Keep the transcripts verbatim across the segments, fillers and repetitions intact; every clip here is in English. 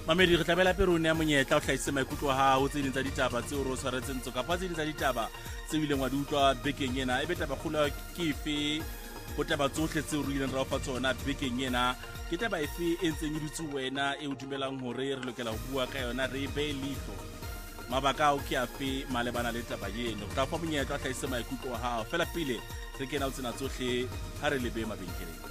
Mamedi re tlamela perone ya monyetla o hlaise maikutlo a hao tse ding tsa ditaba tseo re o tshwaretseng tso kapa tse ding tsa ditaba tse o ileng wa di utlwa bekeng ena. Ebe taba kgolo ke efe ho taba tsohle tseo re ileng ra o fa tsona bekeng ena? Ke taba efe e ntseng e dutse wena e o dumelang hore re lokela ho bua ka yona re be leihlo? Mabaka ao ke afe malebana le taba eno? Re tla fa monyetla o hlaise maikutlo a hao. Fela pele re kena ho tsena tsohle ha re lebe mabenkeleng.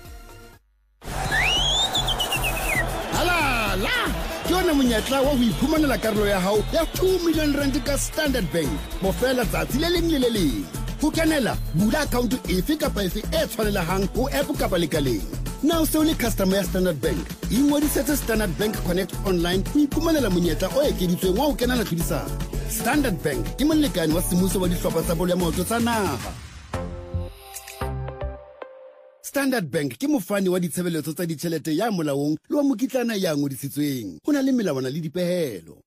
Halala! Ke yona monyetla wa ho iphumanela karolo ya hao ya two million rand ka Standard Bank. Mofela tsatsi le leng le le leng. Ho kenela, bula account efe kapa efe e tshwanelehang ho app kapa lekaleng. Now se o le customer ya Standard Bank, ingodisetse Standard Bank Connect online ho iphumanela monyetla o ekeditsweng wa ho kenela tlhodisano. Standard Bank ke molekane wa semmuso wa dihlopha tsa bolo ya maoto tsa naha. Standard Bank ke mofani wa ditshebeletso tsa ditjhelete ya molaong le wa mokitlana ya ngodisitsweng. Ho na le melawana le dipehelo.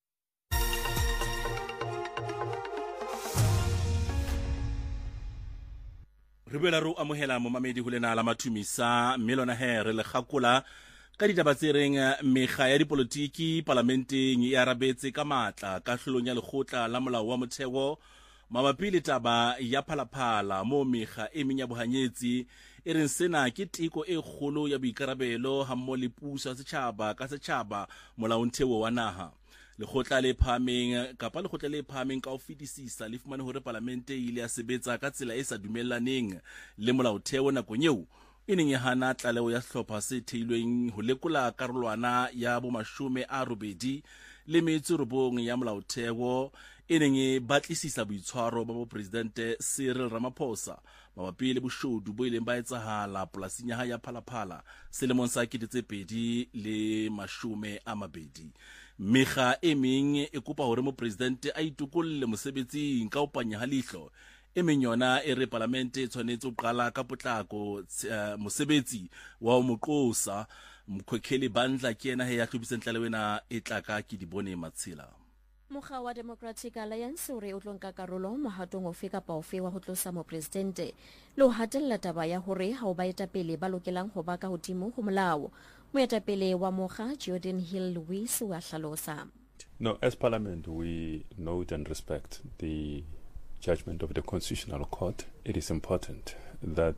Re boela re amohela momamedi ho lena la mathumisa mme lona he re le kgakola ka ditaba tse reng mekga ya dipolotiki parlamenteng e arabetse ka matla ka hlolong ya lekgotla la molao wa motheo mabapi le taba ya phalaphala mo mekga e meng ya bohanyetsi e reng sena ke teko e kgolo ya boikarabelo hammoho le puso ya setjhaba ka setjhaba molaotheo wa naha. Lekgotla le phahameng kapa lekgotla le phahameng ka ho fetisisa le fumane hore parlamente e ile ya sebetsa ka tsela e sa dumellaneng le molaotheo nakong eo e neng e hana tlaleho ya sehlopha se theilweng ho lekola karolwana ya bomashome a robedi le metso robong ya molaotheo e neng e batlisisa boitshwaro ba bopresidente Cyril Ramaphosa mabapi le boshodu bo ileng ba etsahala polasing ya hae ya Phalaphala selemong sa pedi le mashome a mabedi. Mekga e meng e kopa hore mopresidente a itokolle mosebetsing ka ho panya ha leihlo. E meng yona e re parlamente e tshwanetse ho qala ka potlako uh, mosebetsi wa ho moqosa Mkhokheli Bandla ke yena he ya hlobisang tlaleho ena e tlaka ke di bone matshela. Mokga wa Democratic Alliance o re o tlonka karolo mohatong ofe kapa ofe wa ho tlosa mopresidente le ho hatella taba ya hore ha o ba etapele ba lokelang ho ba ka hodimo ho molao. Moetapele wa mokga Jordan Hill Louis wa hlalosa. No, as Parliament we note and respect the judgment of the Constitutional Court. It is important that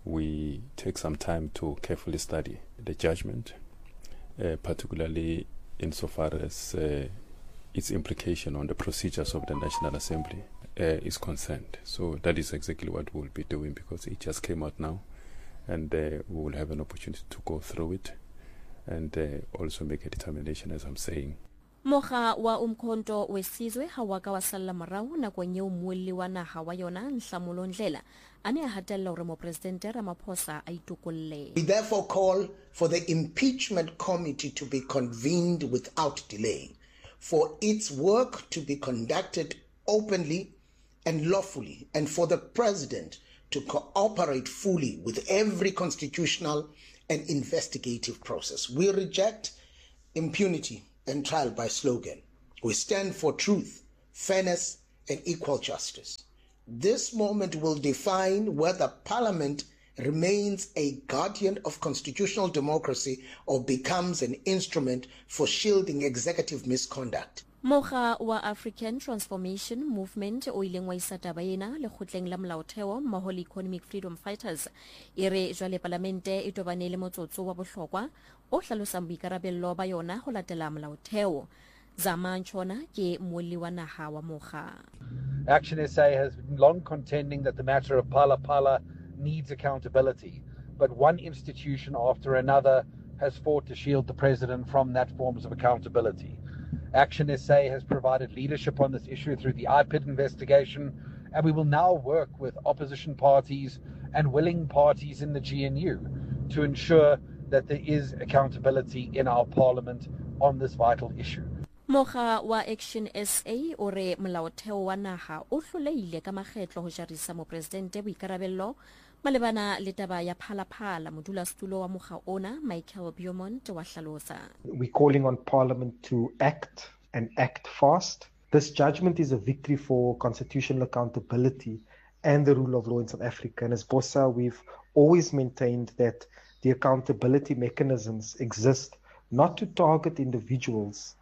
we take some time to carefully study the judgment, uh, particularly insofar as uh, its implication on the procedures of the National Assembly uh, is concerned. So that is exactly what we'll be doing because it just came out now and uh, we will have an opportunity to go through it and uh, also make a determination, as I'm saying. Mokga wa umkhonto wesizwe hawaka wasalla marau na kwenye umwili wa naha wa yona Nhlamulo Ndlela ane hatella hore mopresidente Ramaphosa aitukulle. We therefore call for the impeachment committee to be convened without delay, for its work to be conducted openly and lawfully, and for the president to cooperate fully with every constitutional and investigative process. We reject impunity and trial by slogan. We stand for truth, fairness, and equal justice. This moment will define whether Parliament remains a guardian of constitutional democracy or becomes an instrument for shielding executive misconduct. Mokga wa African Transformation Movement o ileng wa isa taba ena lekgotleng la molaotheo mmoho le Economic Freedom Fighters e re jwale parlamente e tobane le motsotso wa bohlokwa o hlalosang boikarabello ba yona ho latela molaotheo. Zama Nchona ke moeli wa naha wa mokga. Action S A has been long contending that the matter of Phalaphala needs accountability, but one institution after another has fought to shield the president from that forms of accountability. Action S A has provided leadership on this issue through the I P I D investigation, and we will now work with opposition parties and willing parties in the G N U to ensure that there is accountability in our parliament on this vital issue. Mokga wa Action S A o re molaotheo wa naha o hloleile ka makgetlo ho jarisa mopresidente boikarabello malebana le taba ya Phalaphala. Modulasetulo wa mokga ona Michael Beaumont wa hlalosa. We're calling on Parliament to act and act fast. This judgment is a victory for constitutional accountability and the rule of law in South Africa. And as BOSA, we've always maintained that the accountability mechanisms exist not to target individuals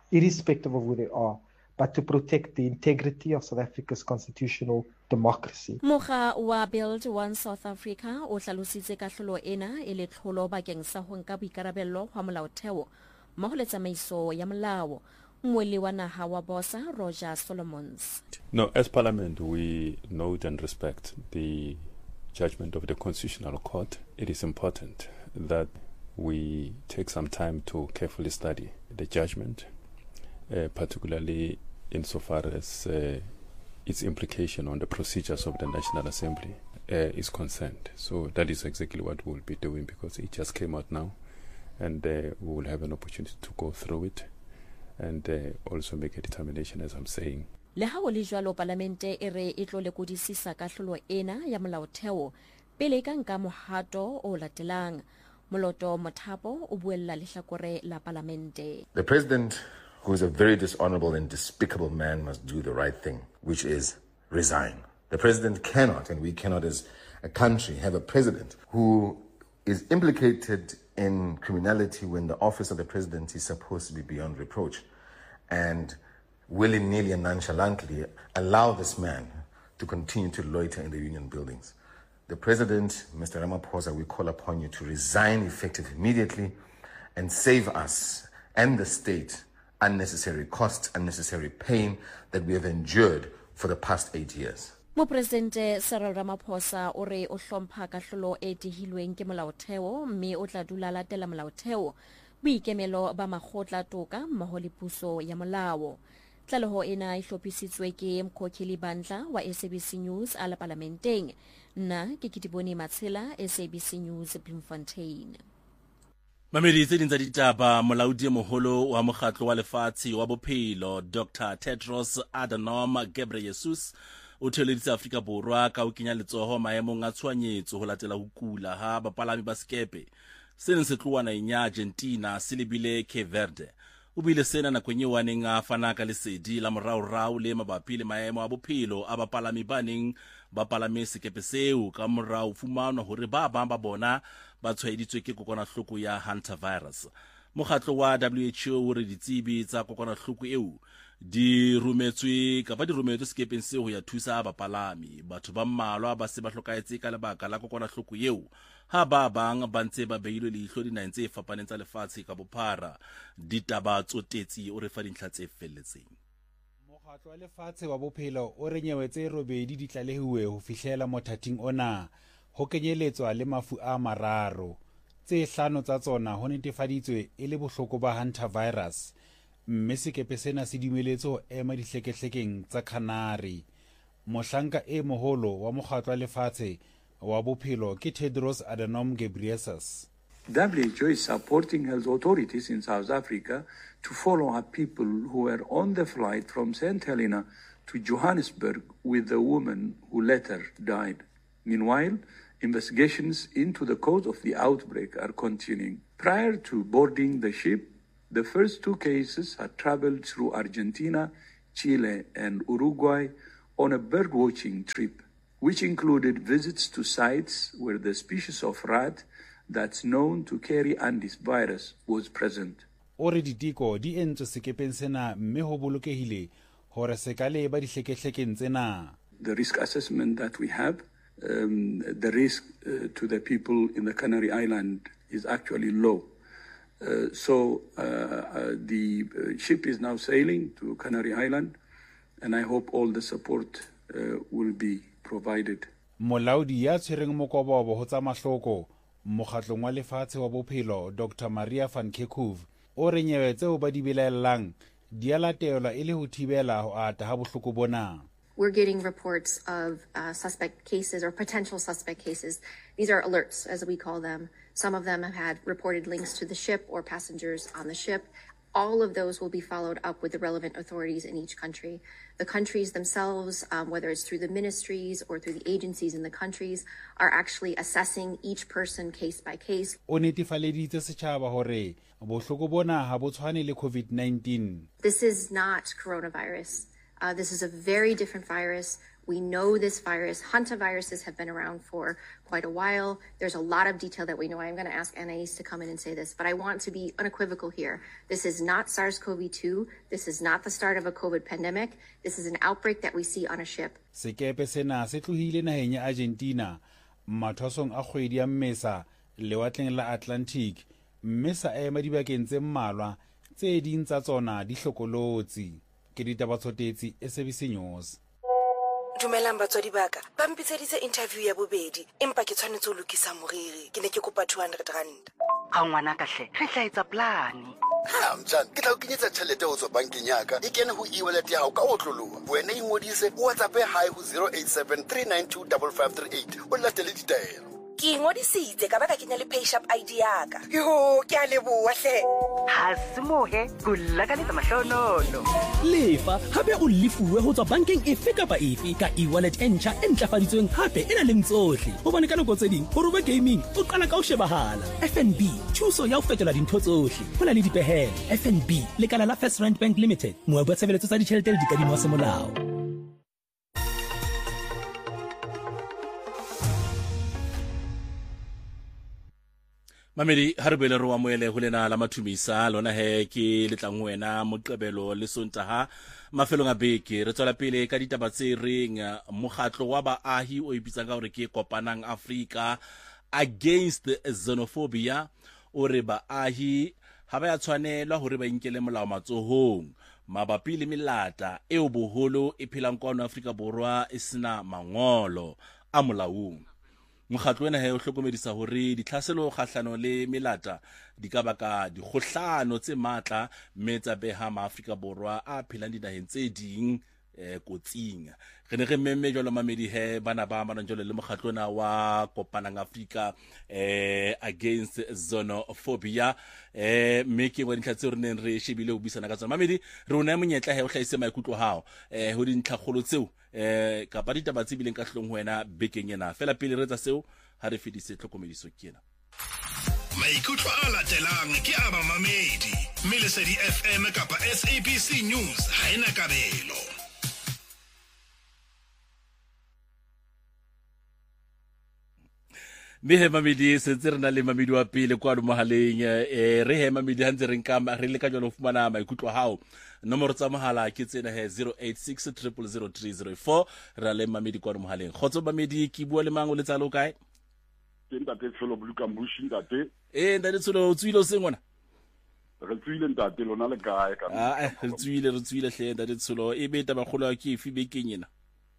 irrespective of who they are, but to protect the integrity of South Africa's constitutional democracy. Mokga wa Build One South Africa o hlalositse kahlolo ena e le tlholo bakeng sa ho nka boikarabello hwa molaotheo mmoho le tsamaiso ya molao. Mweli wa naha wa Bosa Roger Solomons. No, as Parliament, we note and respect the judgment of the Constitutional Court. It is important that we take some time to carefully study the judgment, uh, particularly insofar as uh, its implication on the procedures of the National Assembly uh, is concerned. So that is exactly what we'll be doing, because it just came out now, and uh, we will have an opportunity to go through it and uh, also make a determination, as I'm saying. Le ha o le jwalo Parlamente e re e tlo lekodisisa kahlolo ena ya molaotheo pele ka nka mohato o latelang. Moloto Mothapo o buella lehlakore la Parlamente. The President, who is a very dishonorable and despicable man, must do the right thing, which is resign. The President cannot, and we cannot as a country, have a President who is implicated in criminality when the office of the President is supposed to be beyond reproach, and willy-nilly and nonchalantly allow this man to continue to loiter in the union buildings. The President, Mister Ramaphosa, we call upon you to resign effective immediately and save us and the state unnecessary costs, unnecessary pain that we have endured for the past eight years. Mopresidente Cyril Ramaphosa o re o hlompha kahlolo e tehilweng ke molaotheo mme o tla dula latela molaotheo boikemelo ba makgotla toka mmoho le puso ya molao. Tlaleho ena e hlophisitswe ke mkhokheli bandla wa S A B C News a la Parlamenteng. Nna ke Kitiboni Matshela, S A B C News, Bloemfontein. Mamedi tse ding tsa ditaba. Molaodi e moholo wa mokgatlo wa lefatshe wa bophelo Doctor Tedros Adhanom Ghebreyesus o theoleditse Afrika Borwa ka ho kenya letsoho maemong a tshwanyetso ho latela ho kula ha bapalami ba skepe sena se tlowana nya Argentina se lebile Cape Verde. O bile sena nakong eo a neng a fana ka lesedi la moraorao le mabapi le maemo a bophelo a bapalami ba neng ba palame sekepe seo ka morao fumanwa hore ba bang ba bona ba tshwaeditswe ke kokwanahloko ya hantavirus. Mokgatlo wa W H O o re ditsebi tsa kokwanahloko eo di rumetswe kapa di rumetswe sekepeng seo ho ya thusa bapalami. Batho ba mmalwa ba se ba hlokaetse ka lebaka la kokwanahloko eo, ha ba bang ba ntse ba beilwe leihlo dinaheng tse fapaneng tsa lefatshe ka bophara. Ditaba tsotetsi o re fa dintlha tse felletseng. Mokgatlo wa lefatshe wa bophelo o re nyewetse robedi di tlalehuwe ho fihlela mothating ona, ho kenyeletswa le mafu a mararo. Tse hlano tsa tsona ho netefaditswe e le bohloko ba hantavirus, mme sekepe sena se dumeletse ho ema dihlekehlekeng tsa Canary. Mohlanka e moholo wa mokgatlo wa lefatshe wa bophelo ke Tedros Adhanom Ghebreyesus. W H O is supporting health authorities in South Africa to follow up people who were on the flight from Saint Helena to Johannesburg with the woman who later died. Meanwhile, investigations into the cause of the outbreak are continuing. Prior to boarding the ship, the first two cases had traveled through Argentina, Chile, and Uruguay on a bird-watching trip, which included visits to sites where the species of rat that's known to carry Andes virus was present. Ore diteko di entswe sekepeng sena mme ho bolokehile hore se ka leba dihlekehlekeng tsena. The risk assessment that we have, um, the risk uh, to the people in the Canary Island is actually low. Uh, so uh, uh, the uh, ship is now sailing to Canary Island, and I hope all the support uh, will be provided. Molaodi ya tshwereng mokobobo ho tsa mahloko mokgatlong wa lefatshe wa bophelo Doctor Maria van Kerkhove o re nyewe tseo ba di belaelang di a latelwa e le ho thibela ho ata ha bohloko bona. We're getting reports of uh, suspect cases or potential suspect cases. These are alerts, as we call them. Some of them have had reported links to the ship or passengers on the ship. All of those will be followed up with the relevant authorities in each country. The countries themselves, um, whether it's through the ministries or through the agencies in the countries, are actually assessing each person case by case. O netefaleditse setjhaba hore bohloko bona ha bo tshwane le COVID nineteen. This is not coronavirus. Uh, this is a very different virus We know this virus, hantaviruses, have been around for quite a while. There's a lot of detail that we know. I'm going to ask Anais to come in and say this, but I want to be unequivocal here. This is not SARS-C o V two. This is not the start of a COVID pandemic. This is an outbreak that we see on a ship. Sekepe sena se tlohile naheng ya Argentina mathosong a kgwedi ya Mmesa lewatleng la Atlantic, mme sa ema dibakeng tse mmalwa tse ding tsa tsona di hlokolotsi. Ke ditabatsotetsi S A B C News. Dumelang batswadi baka ba mpitseditse interview ya bobedi empa ke tshwanetse ho lokisa moriri ke ne ke kopa two hundred rand. Ha ngwana ka hle re tla etsa plane. Ha mtshana ke tla o kenyetsa tšhelete ho tswa bankeng ya ka e kene ho e-wallet ya hao ka otloloha wena ingodise o WhatsApp hi ho zero eight seven three nine two five five three eight o latele ditaelo. Ke ngodisitse ka ba ka kenya le PayShap I D ya ka. Yo ke a leboha hle. Ha se mohe gulla ka letsa mahlonono. Lefa hape o lefuwe ho tswa bankeng efe kapa efe ka e-wallet entjha e ntlafaditsweng hape ena le tsohle. Hobane ka nako tse ding ho roba gaming o qala ka ho shebahala. F N B thuso ya ho fetola dintho tsohle. Hona le dipehelo. F N B lekala la First Rand Bank Limited. Moabi wa tshebeletso tsa ditjhelete le dikadimo wa semolao. Mamedi harbele ro wa moele ho lena la mathumisa lona he ke letlang wena moqebelo le sontaha mafelong a beke re tswela pele ka ditaba tse reng mokgatlo wa baahi o ipitsa ka hore ke kopanang Africa against xenophobia o re baahi ha ba ya tshwanelwa hore ba inkele molao matsohong mabapi le melata eo boholo e phelang kwa Afrika Borwa e sena mangolo a molaong. Mokgatlo wena he o hlokomedisa hore ditlhaselo kgahlano le melata di ka baka dikgohlano tse matla mme tsa beha maAfrika Borwa a phelang dinaheng tse ding eh kotsing. Re ne re mmemme jwalo mamedi he bana ba manang jwalo le mokgatlo na wa kopanang Africa eh against xenophobia eh mme ke ngwa dintlha tse re neng re shebile ho bisana ka tsona. Mamedi re una monyetla he o hlaise maikutlo hao eh ho dintlha kgolo tseo eh ka ba ditaba tse bileng ka hlong ho wena bekeng ena fela pele re tsa seo ha re fedise tlhokomediso ke ena. Maikutlo a latelang ke a ba mamedi Melesedi F M kapa S A B C News ha ena kabelo. Me he mamedi se tse re na le mamedi wa pele kwa mohaleng eh re he mamedi ha ntse re nka re le ka jalo fumana maikutlo hao nomoro tsa mohala ke tsena he zero eight six zero zero zero three zero four ra le mamedi kwa mohaleng khotso mamedi ke bua le mango le tsalo kae ke ntate Tsholo buluka mbushi ntate eh ntate Tsholo o tswile o sengwana re tswile ntate lona le kae ka ah eh re tswile re tswile hle ntate Tsholo e beta ba kholo ke ifi bekeng ena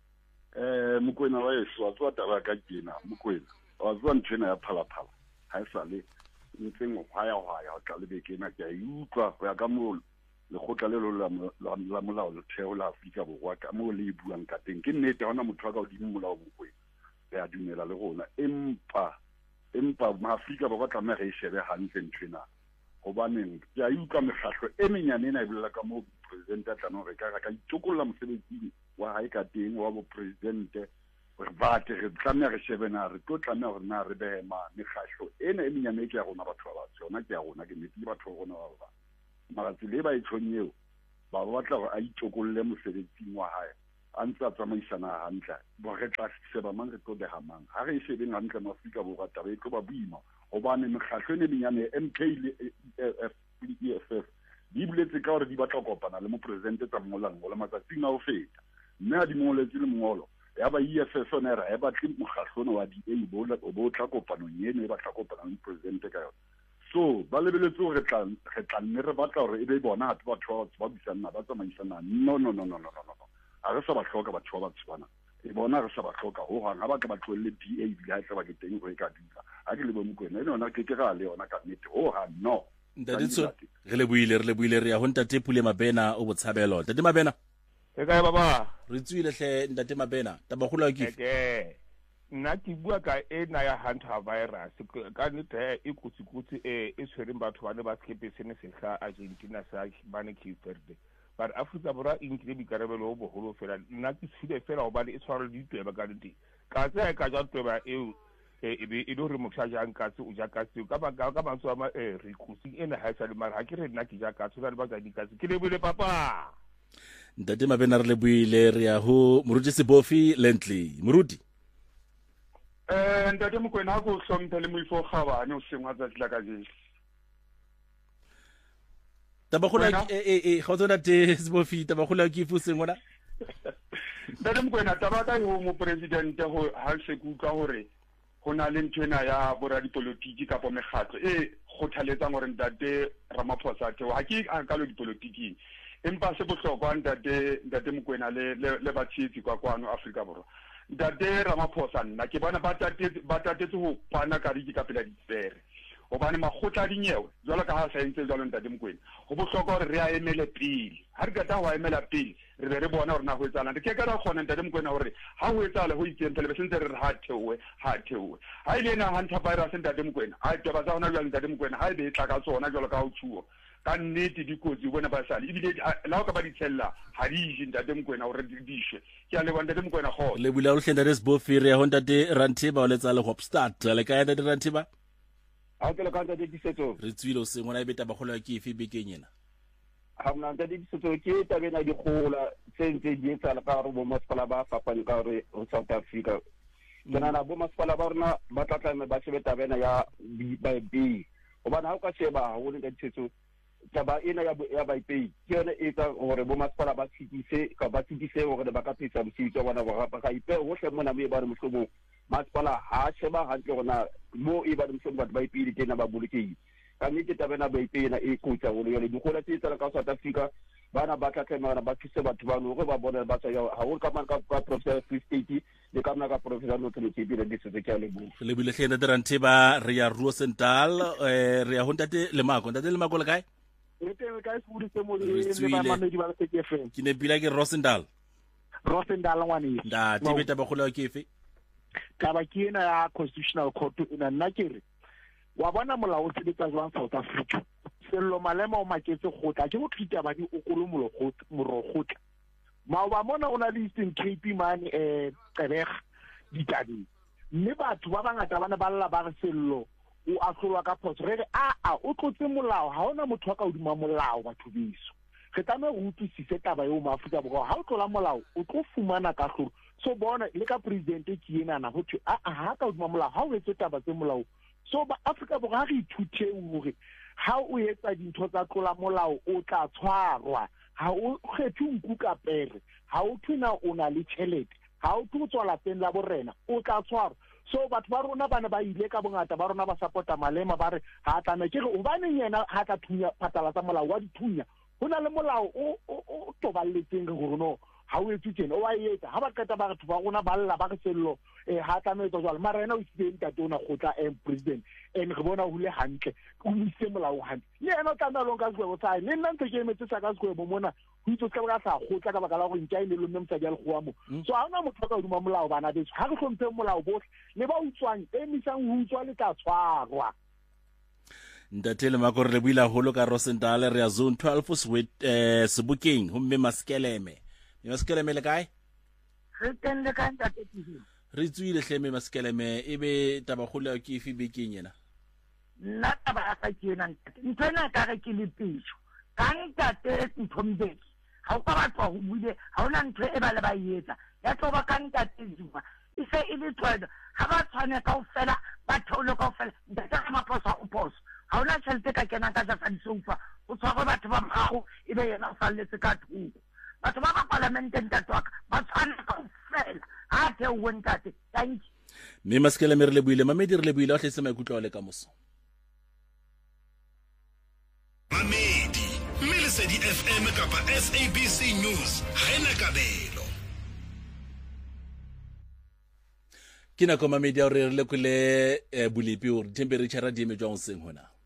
eh mokwena wa yeso a tswa taba ka kena mokwena wa tswa ntshena ya phala phala ha isale ntsengo hwaya hwaya tla le bekena ke a utlwa go ya ka mo le khotla le lo la molao le theo la Afrika Borwa ka mo le buang ka teng ke nnete hona motho wa ka o di molao mokwena ya dumela le rona empa empa maAfrika ba batla me re shebe hantle ntshena hobane ya utlwa mekgahlo e menyane ena e bolela ka mo president a tlano re ka ka itokolla mosebetsi wa hae ka teng wa bo president re batla re tlameha re shebe na re tlo tlameha hore na re behema mekgahlo ena e menyane ke ya rona batho ba batsho yona ke ya rona ke nnete batho ba rona ba ba mara tsile ba itshonyeo ba batla hore a itokolle mosebetsing wa hae a ntse a tsamaisana hantle bo re tla sheba mang re tlo beha mang ha re shebeng hantle maAfrika Borwa taba e tlo ba boima hobane mekgahlo ene menyane M K le E F F di buletse ka hore di batla kopana le mo president tsa mongolano le matsatsing a ho feta mme a di mongoletse le mongolo ya ba E F F ona ra e batle mokgahlone wa di e bola o bo tla kopano nyene e batla kopana le president ka yona so ba lebeletse re tla re tla nne re batla hore e be bona batho batho ba bisana ba tsamaisana no no no no no no a re sa ba hloka batho ba tswana e bona re sa ba hloka ho hanga ba ka ba tlwelle D A di ha tla ba ke teng go e ka dira ha ke le bo mokwena ene ona ke ke ga le ona ka nnete ho ha no ndaditso re le buile re le buile re ya ho ntate Pule Mabena o botshabelo ntate Mabena e kae baba re tswile hle ntate Mabena taba kholo ke ke nna ke bua ka ena ya hantavirus ka nnete e kutsikutsi e e tshwereng batho ba ne ba tshepe sene se sa Argentina sa bane ke Verde but Afrika Borwa e nkile dikarabelo ho boholo fela nna ke tshile fela ho bane e tshwara le ditweba ka nnete ka tse ka ja tweba eo e be e do re mokshaja nka tse o ja ka tse ka ba ka ba tswa ma re kusi ena ha sa le mara ha ke re nna ke ja ka tse ba ba ja di ka tse ke le bile papa ntate Mabena re le buile re ya ho moruti Sebofi Lentley moruti eh ntate Mokoena ha go hlomphe le moifo kgabane o sengwa tsa tla ka jesi tabakhola e e e khotona te Sebofi tabakhola ke fu sengwa ntate Mokoena tabaka yo mo president ho ha se kutlwa hore hona le ntwena ya bora dipolitiki ka po megatlo e khothaletsa gore ntate Ramaphosa te ha ke a ka lo dipolitiki empa se bohlokwa ntate ntate Mokoena le le batshitsi kwa kwano Afrika borwa ntate Ramaphosa nna ke bona ba tatetse ba tatetse ho pana ka di ka pela dipere obane makgotla dinyewe jwalo ka ha sa entse jwalo ntate Mokoena ho bohlokwa hore re a emele pele ha re ka wa emela pele re be re bona hore na ho etsala ke ka ra khona ntate Mokoena hore ha ho etsala ho itsempe le be sentse re ha thewe ha thewe ha ile na hanta virus ntate Mokoena ha taba tsa hona jwalo ntate Mokoena ha be e tla ka tsona jwalo ka ho tshuo ka nnete dikotsi bona ba sale ebile la ho ka ba ditshella ha di je ntate Mokoena hore di dishe ke a le bona ntate Mokoena go le bula o hlenda des Bofi re ho ntate Rantiba o letsa le Hopstart le ka ya ntate Rantiba ha ke le ka ntate disetso re tswile o sengwe na e beta ba khola ke efe bekeng ena ha mna ntate disetso ke tabena di khola sentse di etsa le ka re bo masepala ba fapane ka re ho South Africa kana na bo masepala ba rona ba tlatla ba se beta bena ya ba B obana ha o ka sheba ho le disetso taba ena ya ya ba ipei ke yone e tsa hore bo masepala ba tshitise ka ba tshitise hore ba ka phetsa mositso bona ba ga ipe ho hle mona me ba re mohlomong masepala ha sheba hantle gona mo e ba re mohlomong batho ba ipei tena ba bolekeng ka nnete tabena ba ipei na e kutsa ho le yone dikgola tse tsala ka South Africa bana ba tla tlemana ba thuse batho ba no go ba bona ba tsa ya ha ho ka man ka professor Free State le ka mna ka professor no tlo ke bile ditse ke le bu le bile hlena Rantiba re ya Rosenthal eh re ya ho ntate le mako ntate le mako le kae ke ne pila ke Rosendal Rosendal ngwane nda tibeta ba khola ke efe taba ke ena ya constitutional court ina nna ke re wa bona molao o sebetsa jwang South Africa sello malema o maketse khotla ke go tlhita ba di okolo moro khotla ma ba mona ona le Eastern Cape man eh Qebega ditadi mme batho ba bangata bana ba lla ba re sello o a hlolwa ka phoso re a a o tlotse molao ha ona motho ka hodima molao batho biso re tame go utlwisise taba yo mo Afrika borwa ha o tlola molao o tlo fumana ka hlolo so bona le ka president ke yena na ho thwe a a ha ka hodima molao ha o etse taba tse molao so ba Afrika borwa re ithuthe hore ha o etsa dintho tsa tlola molao o tla tshwarwa ha o kgethe nku ka pere ha o thuna o na le tšhelete ha o tswala teng la borena o tla tshwarwa so batho ba rona bana ba ile ka bongata ba rona ba supporta malema ba re ha tla ke re o bane yena ha ka thunya patala tsa molao wa dithunya hona le molao o o toballetseng gore no ha o etse tsena o a etsa ha ba qeta ba batho ba rona ba lla ba re sello eh ha tla no etsa jwalo mara yena o tsitse ntate ona gotla em president en re bona hule hantle o mise molao hantle le yena o tla nna lo ka sgwebo tsa le nna ntse ke emetse sa ka sgwebo mona ho itse ka ba tla gotla ka baka la go ntja ile lo mme mtsadi a le goa mo so ha ona motho ka hodima molao bana betso ha re hlomphe molao bohle le ba utswang emisang ho utswa le tla tshwarwa ntate le mako re le buila holo ka Rosenthal re ya zone twelve Swet eh Sebokeng ho mme Maskeleme me Maskeleme le kae re tenne ka ntate tshimo re tswile hleme Maskeleme ebe taba khole ke efe bekeng yena nna taba ya ka ke ena ntena ka re ke le pitso ka ntate Nthombeki ha o ka batla ho buile ha ona ntho e ba le ba yetsa ya tlo ba ka ntate Zuma e se e le tswela ha ba tshwane ka ofela ba tholo ka ofela ntate Ramaphosa o poso ha ona tšhelete ka kena ka tsa disofa o tshwara batho ba mmago e be yena o salletse ka thuko batho ba ba parlamenteng tatwa ba tshwana ka ofela ha te o ntate thank you me Maskeleme re le buile mamedi re le buile o hletse maikutlo le ka moso mamedi Melody F M kapa S A B C News ha ena kabelo kina koma media re re le kule bulipi o temperature di me jwa o seng hona